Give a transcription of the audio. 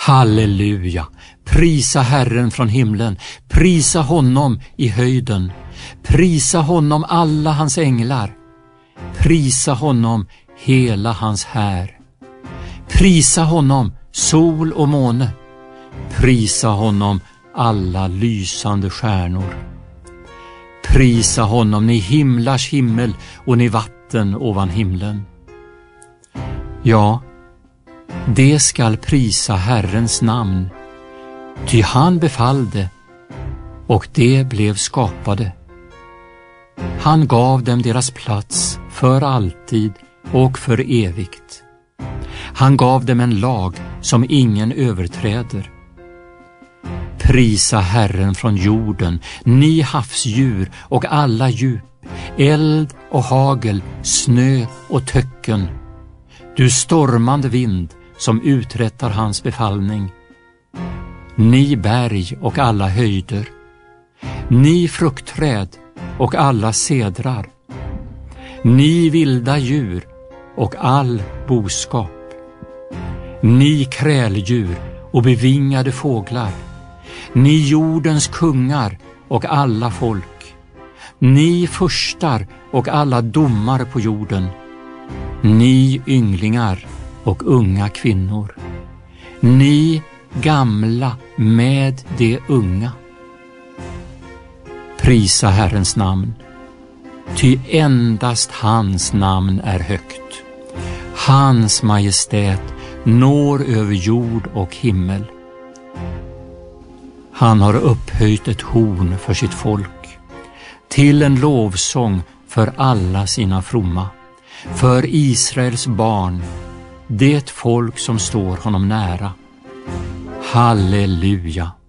Halleluja! Prisa Herren från himlen, prisa honom i höjden, prisa honom alla hans änglar, prisa honom hela hans här. Prisa honom sol och måne, prisa honom alla lysande stjärnor. Prisa honom ni himlars himmel och ni vatten ovan himlen. Ja, det skall prisa Herrens namn, ty han befallde och det blev skapade. Han gav dem deras plats för alltid och för evigt. Han gav dem en lag som ingen överträder. Prisa Herren från jorden, ni havsdjur och alla djup, eld och hagel, snö och töcken. Du stormande vind som uträttar hans befallning. Ni berg och alla höjder, ni fruktträd och alla cedrar, ni vilda djur och all boskap, ni kräldjur och bevingade fåglar, ni jordens kungar och alla folk, ni furstar och alla domare på jorden, ni ynglingar och unga kvinnor, ni gamla med de unga. Prisa Herrens namn, ty endast hans namn är högt. Hans majestät når över jord och himmel. Han har upphöjt ett horn för sitt folk, till en lovsång för alla sina fromma, för Israels barn, det folk som står honom nära. Halleluja!